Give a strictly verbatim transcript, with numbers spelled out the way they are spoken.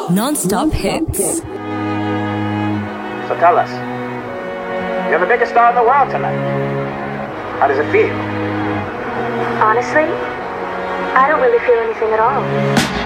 Non-stop hits. So tell us, you're the biggest star in the world tonight. How does it feel? Honestly, I don't really feel anything at all.